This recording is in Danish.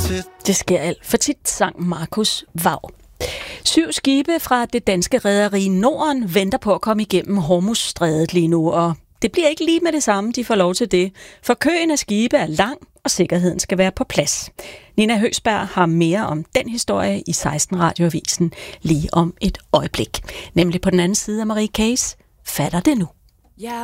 Det sker alt for tit, sang Markus Vav. 7 skibe fra det danske rederi Norden venter på at komme igennem Hormuzstrædet lige nu, og det bliver ikke lige med det samme, de får lov til det, for køen af skibe er lang, og sikkerheden skal være på plads. Nina Høgsberg har mere om den historie i 16 Radioavisen lige om et øjeblik. Nemlig på den anden side af Marie Case fatter det nu.